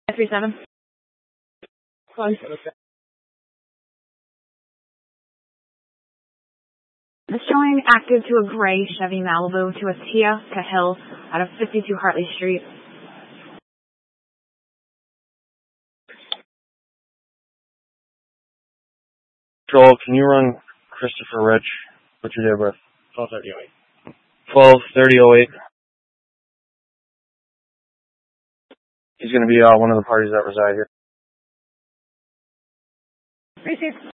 537. Close. The showing active to a gray Chevy Malibu to a Tia Cahill out of 52 Hartley Street. Joel, can you run Christopher Rich? What's your date of birth? 12/30/08. 12/30/08. He's going to be one of the parties that reside here. Receive.